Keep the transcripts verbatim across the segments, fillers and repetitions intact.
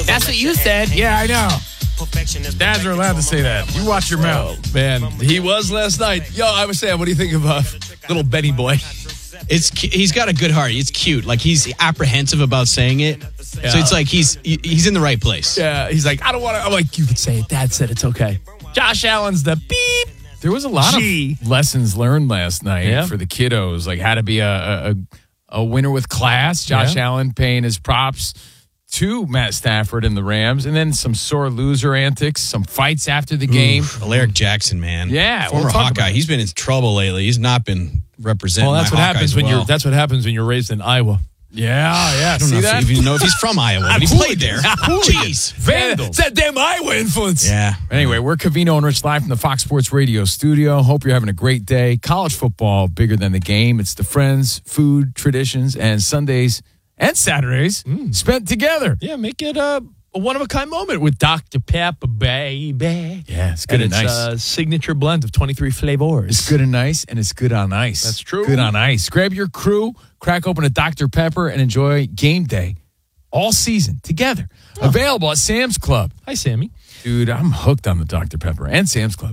That's what you said. Yeah, I know. Dads are allowed to say that. You watch your mouth. Oh, man, he was last night. Yo, I was saying, what do you think of uh, little Benny boy? It's he's got a good heart. It's cute. Like he's apprehensive about saying it. Yeah. So it's like he's he's in the right place. Yeah, he's like, I don't want to. I'm like, you can say it. Dad said it's okay. Josh Allen's the beep. There was a lot G. of lessons learned last night yeah. for the kiddos, like how to be a a, a winner with class. Josh yeah. Allen paying his props to Matt Stafford and the Rams, and then some sore loser antics, some fights after the game. Oof, Alaric Jackson, man. Yeah. Former we'll Hawkeye. He's been in trouble lately. He's not been representing Well, that's my what Hawkeyes happens when well. you're that's what happens when you're raised in Iowa. Yeah, yeah. I don't See know that? if you even know if he's from Iowa, but he played there. Jeez. Vandal. It's that damn Iowa influence. Yeah. Anyway, we're Covino and Rich live from the Fox Sports Radio studio. Hope you're having a great day. College football, bigger than the game. It's the friends, food, traditions, and Sundays and Saturdays mm. spent together. Yeah, make it a, a one-of-a-kind moment with Doctor Pepper, baby. Yeah, it's good and, and nice. It's a signature blend of twenty-three flavors. It's good and nice, and it's good on ice. That's true. Good on ice. Grab your crew, crack open a Doctor Pepper, and enjoy game day all season together. Oh. Available at Sam's Club. Hi, Sammy. Dude, I'm hooked on the Doctor Pepper and Sam's Club.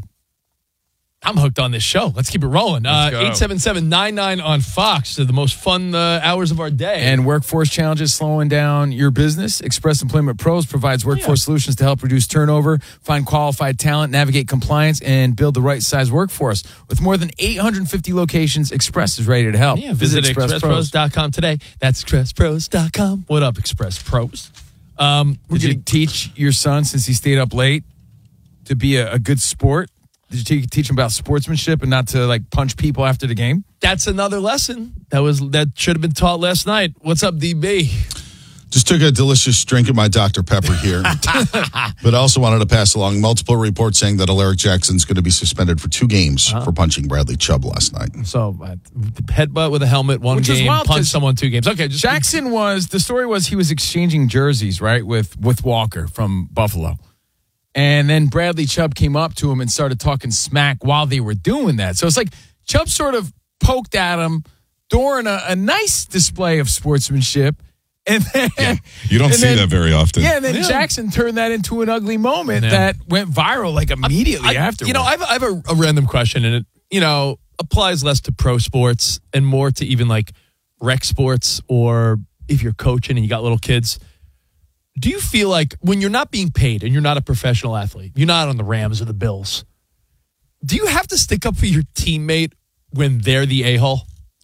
I'm hooked on this show. Let's keep it rolling. Uh, eight seven seven nine nine on Fox. They're the most fun uh, hours of our day. And workforce challenges slowing down your business. Express Employment Pros provides workforce yeah. solutions to help reduce turnover, find qualified talent, navigate compliance, and build the right size workforce. With more than eight hundred fifty locations, Express is ready to help. Yeah, visit, visit express pros dot com today. That's express pros dot com. What up, Express Pros? Um, Did you teach your son, since he stayed up late, to be a, a good sport? Did you teach him about sportsmanship and not to like punch people after the game? That's another lesson that was that should have been taught last night. What's up, D B? Just took a delicious drink of my Doctor Pepper here. But I also wanted to pass along multiple reports saying that Alaric Jackson's going to be suspended for two games uh-huh. for punching Bradley Chubb last night. So, uh, headbutt with a helmet, one Which game, wild, punch someone two games. Okay, just Jackson was, the story was he was exchanging jerseys, right, with, with Walker from Buffalo. And then Bradley Chubb came up to him and started talking smack while they were doing that. So it's like Chubb sort of poked at him during a, a nice display of sportsmanship. And then, yeah, you don't see then, that very often. Yeah, and then yeah. Jackson turned that into an ugly moment yeah. that went viral like immediately I, I, after. You know, I have, I have a, a random question, and it, you know, applies less to pro sports and more to even like rec sports, or if you're coaching and you got little kids. Do you feel like when you're not being paid and you're not a professional athlete, you're not on the Rams or the Bills, do you have to stick up for your teammate when they're the a-hole?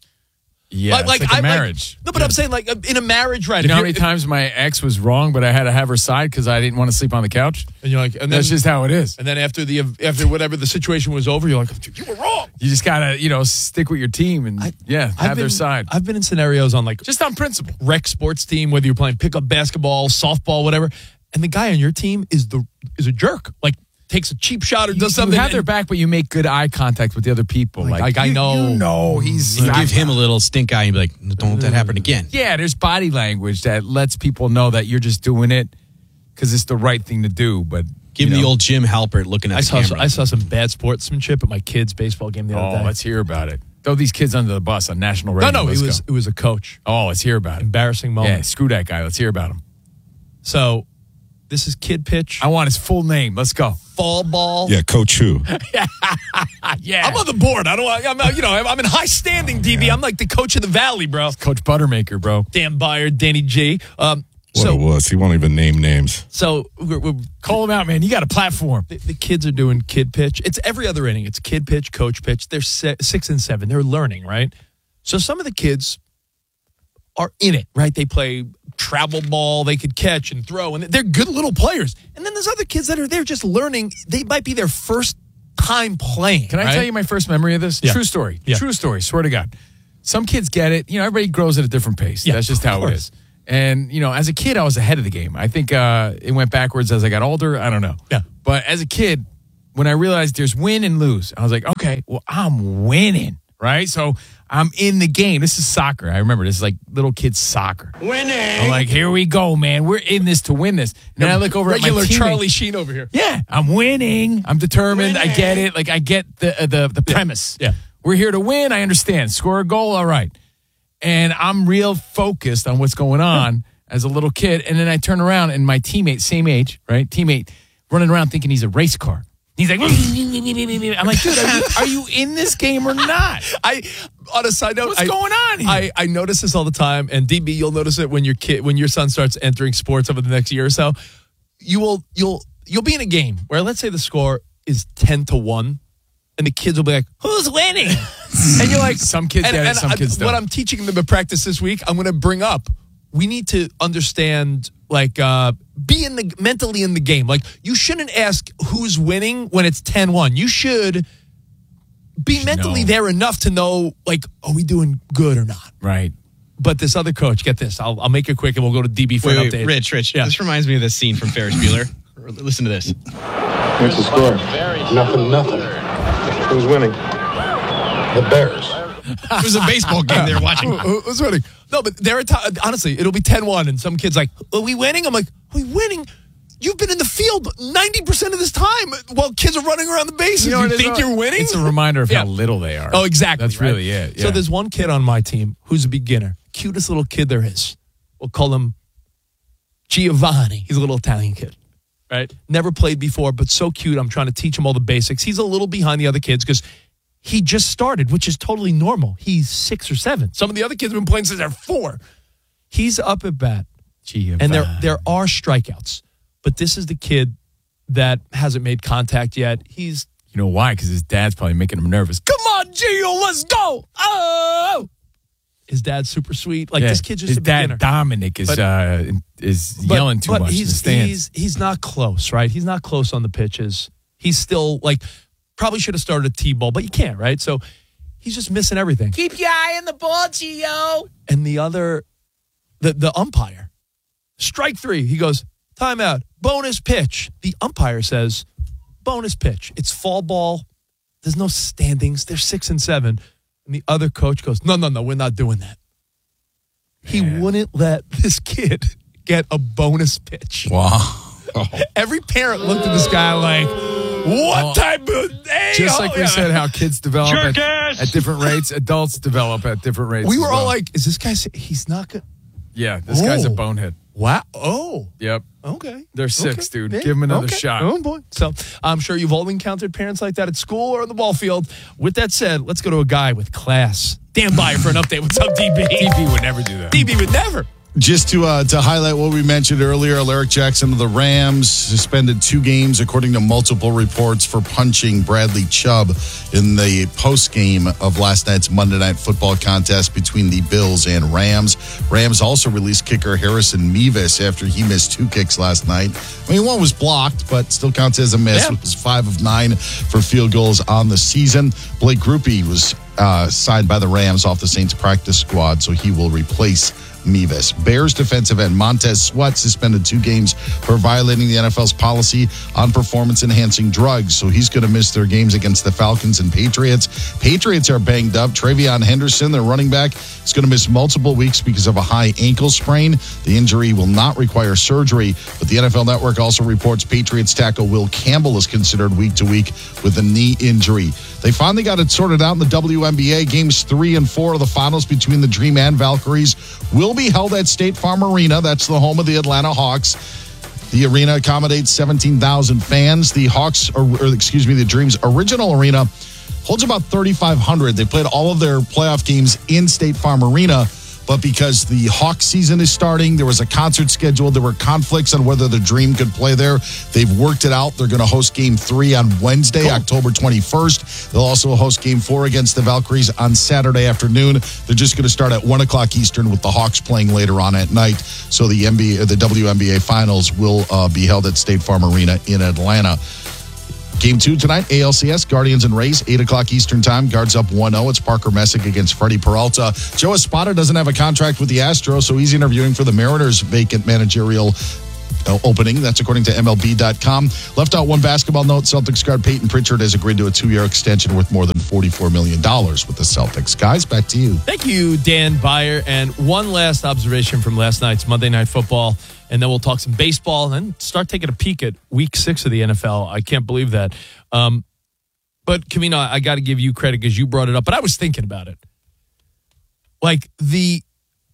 Yeah, like, like, like a I, marriage. Like, no, but yeah. I'm saying like in a marriage, right? Do you know how many times my ex was wrong, but I had to have her side because I didn't want to sleep on the couch? And you're like, and then, that's just how it is. And then after the after whatever the situation was over, you're like, you were wrong. You just gotta, you know, stick with your team and I, yeah, have been, their side. I've been in scenarios on like just on principle, rec sports team, whether you're playing pickup basketball, softball, whatever, and the guy on your team is the is a jerk. Like, takes a cheap shot or does you, something. You have their back, but you make good eye contact with the other people. Like, like, like you, I know. You know he's... You give him a little stink eye and be like, don't let that happen again. Yeah, there's body language that lets people know that you're just doing it because it's the right thing to do. But give him know. the old Jim Halpert looking at I the saw camera. I saw some bad sportsmanship at my kid's baseball game the other oh, day. Let's hear about it. Throw these kids under the bus on national radio. No, no, let's it was, go. it was a coach. Oh, let's hear about it. Embarrassing moment. Yeah, screw that guy. Let's hear about him. So... This is kid pitch. I want his full name. Let's go. Fall ball. Yeah, Coach Who. yeah. I'm on the board. I don't. I'm. You know. I'm in high standing. D B. I'm like the coach of the valley, bro. Coach Buttermaker, bro. Dan Byer, Danny G. Um, what so, a wuss. He won't even name names. So we're, we're, call him out, man. You got a platform. The, the kids are doing kid pitch. It's every other inning. It's kid pitch, coach pitch. They're se- six and seven. They're learning, right? So some of the kids are in it, right? They play travel ball, they could catch and throw, and they're good little players. And then there's other kids that are there just learning. They might be their first time playing. Can I right? tell you my first memory of this? Yeah. True story. Yeah. True story. Swear to God. Some kids get it. You know, everybody grows at a different pace. Yeah, That's just how it is. And, you know, as a kid, I was ahead of the game. I think uh, it went backwards as I got older. I don't know. Yeah. But as a kid, when I realized there's win and lose, I was like, okay, well, I'm winning, right? So I'm in the game. This is soccer. I remember this is like little kids soccer. Winning. I'm like, here we go, man. We're in this to win this. And then I look over regular at my teammate. Charlie Sheen over here. Yeah, I'm winning. I'm determined. Winning. I get it. Like I get the uh, the the premise. Yeah. We're here to win. I understand. Score a goal. All right. And I'm real focused on what's going on. as a little kid. And then I turn around and my teammate, same age, right? Teammate running around thinking he's a race car. He's like, I'm like, dude, are you, are you in this game or not? I, on a side note, What's I, going on here? I, I notice this all the time, and D B, you'll notice it when your kid, when your son starts entering sports over the next year or so. You will, you'll, you'll be in a game where, let's say, the score is ten to one, and the kids will be like, "Who's winning?" And you're like, some kids and, get it, and some I, kids don't. What I'm teaching them in practice this week, I'm going to bring up. We need to understand, like, uh, be in the mentally in the game. Like, you shouldn't ask who's winning when it's ten one. You should be mentally know. there enough to know, like, are we doing good or not? Right. But this other coach, get this. I'll, I'll make it quick, and we'll go to D B for Wait, an wait, update. Rich, Rich. Yeah. This reminds me of this scene from Ferris Bueller. Listen to this. What's the score? Nothing, nothing. Who's winning? The Bears. It was a baseball game they were watching. Who- who- Who's winning? No, but they're at, honestly, it'll be ten one, and some kid's like, are we winning? I'm like, are we winning? You've been in the field ninety percent of this time while kids are running around the bases. You, what it is, think though? you're winning? It's a reminder of Yeah. how little they are. Oh, exactly. That's right? really it. So yeah. there's one kid on my team who's a beginner. Cutest little kid there is. We'll call him Giovanni. He's a little Italian kid. Right? Never played before, but so cute. I'm trying to teach him all the basics. He's a little behind the other kids because he just started, which is totally normal. He's six or seven. Some of the other kids have been playing since they're four. He's up at bat. Giovanni. And there there are strikeouts. But this is the kid that hasn't made contact yet. He's You know why? Because his dad's probably making him nervous. Come on, Gio, let's go. Oh! his dad's super sweet. Like Yeah, this kid's just his a dad beginner. Dominic is But- uh, is But- yelling too but much in He's, the stands. he's he's not close, right? He's not close on the pitches. He's still like probably should have started a T-ball, but you can't, right? So he's just missing everything. Keep your eye on the ball, Gio. And the other, the the umpire, strike three. He goes timeout, bonus pitch. The umpire says bonus pitch. It's fall ball. There's no standings. They're six and seven. And the other coach goes, no, no, no, we're not doing that. He wouldn't let this kid get a bonus pitch. Wow. Every parent looked at this guy like, what Oh. type of hey, Just oh, like we yeah. said, how kids develop at, Jerk-ass! at different rates, adults develop at different rates. We as were all well. like, is this guy, he's not good. yeah, this guy's a Oh. bonehead. Wow. Oh, Yep. okay. They're six, Okay. dude. Yeah. Give him another Okay. shot. Oh, boy. So I'm sure you've all encountered parents like that at school or on the ball field. With that said, let's go to a guy with class. Dan Byer for an update. What's up, D B? D B would never do that. D B would never. Just to uh, to highlight what we mentioned earlier, Alaric Jackson of the Rams suspended two games, according to multiple reports, for punching Bradley Chubb in the post-game of last night's Monday Night Football contest between the Bills and Rams. Rams also released kicker Harrison Mevis after he missed two kicks last night. I mean, one was blocked, but still counts as a miss. Yeah. It was five of nine for field goals on the season. Blake Grupe was uh, signed by the Rams off the Saints practice squad, so he will replace Mevis. Bears defensive end Montez Sweat suspended two games for violating the N F L's policy on performance-enhancing drugs, so he's going to miss their games against the Falcons and Patriots. Patriots are banged up. Travion Henderson, their running back, is going to miss multiple weeks because of a high ankle sprain. The injury will not require surgery, but the N F L Network also reports Patriots tackle Will Campbell is considered week to week with a knee injury. They finally got it sorted out in the W N B A. Games three and four of the finals between the Dream and Valkyries will be held at State Farm Arena. That's the home of the Atlanta Hawks. The arena accommodates seventeen thousand fans. The Hawks, or, or excuse me, the Dream's original arena holds about thirty-five hundred. They played all of their playoff games in State Farm Arena, but because the Hawks season is starting, there was a concert scheduled. There were conflicts on whether the Dream could play there. They've worked it out. They're going to host game three on Wednesday, October twenty-first. They'll also host game four against the Valkyries on Saturday afternoon. They're just going to start at one o'clock Eastern with the Hawks playing later on at night. So the N B A, the W N B A finals will uh, be held at State Farm Arena in Atlanta. Game two tonight, A L C S, Guardians and Rays, eight o'clock Eastern time. Guards up one oh. It's Parker Messick against Freddie Peralta. Joe Espada doesn't have a contract with the Astros, so he's interviewing for the Mariners' vacant managerial uh, opening. That's according to M L B dot com. Left out one basketball note. Celtics guard Peyton Pritchard has agreed to a two-year extension worth more than forty-four million dollars with the Celtics. Guys, back to you. Thank you, Dan Byer. And one last observation from last night's Monday Night Football, and then we'll talk some baseball and then start taking a peek at week six of the N F L. I can't believe that. Um, but, Kamina, I got to give you credit because you brought it up, but I was thinking about it. Like, the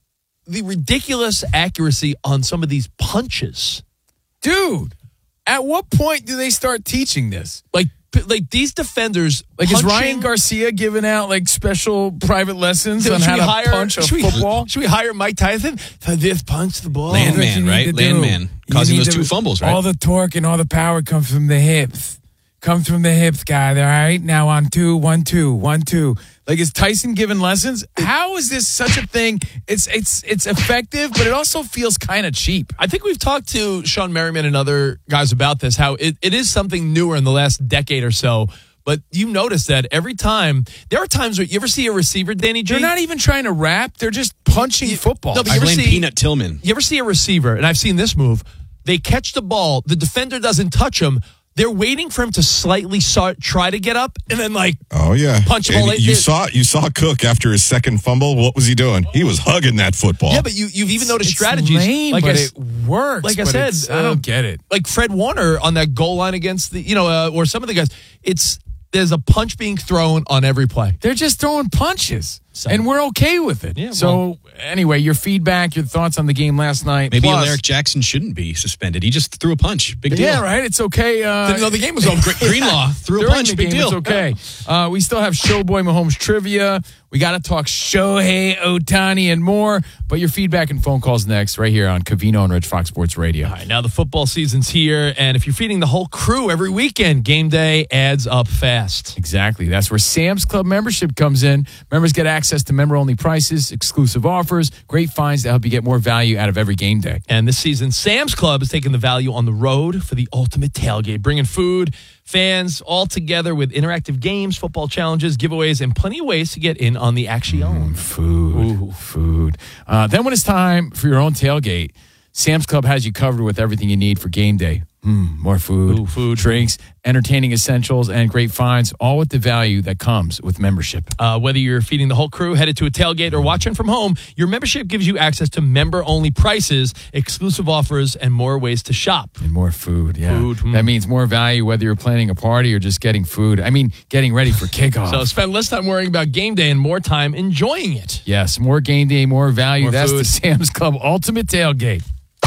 the ridiculous accuracy on some of these punches. Dude, at what point do they start teaching this? Like, like these defenders, Like, punching, is Ryan Garcia giving out like special private lessons Should on how we to hire, punch a should we- football? Should we hire Mike Tyson for this punch the ball? Landman, That's what you right? need to do. Landman. You Causing need those to- two fumbles, right? All the torque and all the power comes from the hips. Comes from the hips, guy. All right, now on two, one, two, one, two. Like, is Tyson giving lessons? How is this such a thing? It's it's it's effective, but it also feels kind of cheap. I think we've talked to Sean Merriman and other guys about this, how it, it is something newer in the last decade or so. But you notice that every time, there are times where you ever see a receiver, Danny G? They're not even trying to rap. They're just punching football. No, but I you ever blame see- Peanut Tillman. You ever see a receiver, and I've seen this move, they catch the ball, the defender doesn't touch him, they're waiting for him to slightly start, try to get up, and then like, Oh yeah, Punch the And ball. You It- saw you saw Cook after his second fumble. What was he doing? He was hugging that football. yeah, but you, you've even noticed It's strategies. lame, like but I, it works. like I but said, it's- I uh, don't get it. like Fred Warner on that goal line against the, you know, uh, or some of the guys, it's, there's a punch being thrown on every play. They're just throwing punches, So- and we're okay with it. Yeah, so anyway, your feedback, your thoughts on the game last night. Maybe Plus- Alaric Jackson shouldn't be suspended. He just threw a punch. Big deal. Yeah, right. It's okay. Uh, Didn't know the game was over. Greenlaw threw a During punch. the Big game, deal. It's okay. Uh, we still have Showboy Mahomes trivia. We got to talk Shohei Ohtani and more. But your feedback and phone calls next, right here on Covino and Rich Fox Sports Radio. All right, now the football season's here, and if you're feeding the whole crew every weekend, game day adds up fast. Exactly. That's where Sam's Club membership comes in. Members get access to member-only prices, exclusive offers, great finds to help you get more value out of every game day. And this season, Sam's Club is taking the value on the road for the ultimate tailgate, bringing food, fans all together with interactive games, football challenges, giveaways, and plenty of ways to get in on the action. Food, food. Uh, then when it's time for your own tailgate, Sam's Club has you covered with everything you need for game day. Mm, more food, Ooh, food. drinks, entertaining essentials, and great finds, all with the value that comes with membership. Uh, whether you're feeding the whole crew, headed to a tailgate, or watching from home, your membership gives you access to member-only prices, exclusive offers, and more ways to shop. And more food, yeah. Food, mm. That means more value whether you're planning a party or just getting food. I mean, getting ready for kickoff. So spend less time worrying about game day and more time enjoying it. yes, more game day, more value. More That's food. the Sam's Club Ultimate Tailgate.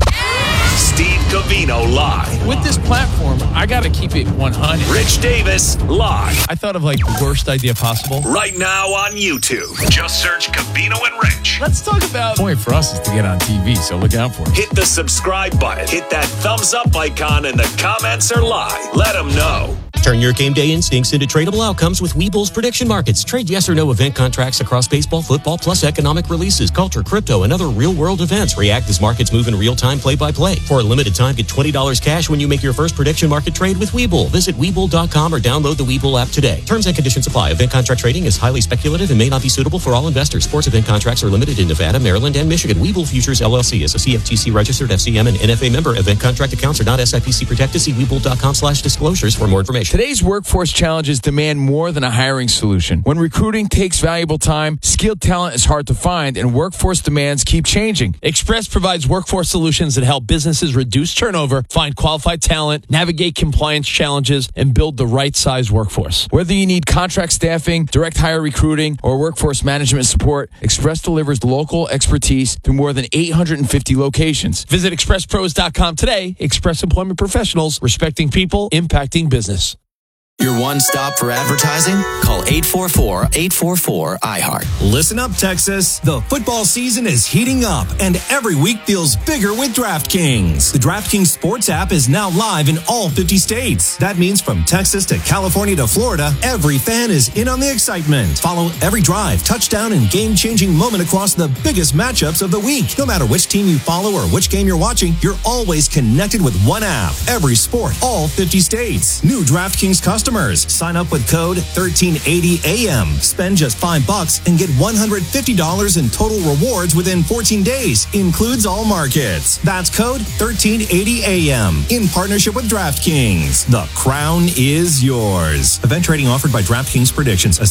Steve Covino live. With this platform, I got to keep it one hundred. Rich Davis live. I thought of like the worst idea possible. Right now on YouTube. Just search Covino and Rich. Let's talk about The point for us is to get on T V, so look out for it. Hit the subscribe button. Hit that thumbs up icon, and the comments are live. Let them know. Turn your game day instincts into tradable outcomes with Webull's prediction markets. Trade yes or no event contracts across baseball, football, plus economic releases, culture, crypto, and other real-world events. React as markets move in real time, play-by-play. For a limited time, get twenty dollars cash when you make your first prediction market trade with Webull. Visit Webull dot com or download the Webull app today. Terms and conditions apply. Event contract trading is highly speculative and may not be suitable for all investors. Sports event contracts are limited in Nevada, Maryland, and Michigan. Webull Futures, L L C is a C F T C-registered F C M and N F A member. Event contract accounts are not S I P C protected. See Webull dot com slash disclosures for more information. Today's workforce challenges demand more than a hiring solution. When recruiting takes valuable time, skilled talent is hard to find, and workforce demands keep changing. Express provides workforce solutions that help businesses reduce turnover, find qualified talent, navigate compliance challenges, and build the right size workforce. Whether you need contract staffing, direct hire recruiting, or workforce management support, Express delivers local expertise through more than eight hundred fifty locations. Visit express pros dot com today. Express Employment Professionals, respecting people, impacting business. Your one stop for advertising? Call eight four four, eight four four, I heart. Listen up, Texas. The football season is heating up, and every week feels bigger with DraftKings. The DraftKings Sports app is now live in all fifty states. That means from Texas to California to Florida, every fan is in on the excitement. Follow every drive, touchdown, and game-changing moment across the biggest matchups of the week. No matter which team you follow or which game you're watching, you're always connected with one app. Every sport, all fifty states. New DraftKings customers. Sign up with code thirteen eighty A M. Spend just five bucks and get one hundred fifty dollars in total rewards within fourteen days. Includes all markets. That's code thirteen eighty A M. In partnership with DraftKings. The crown is yours. Event trading offered by DraftKings Predictions, a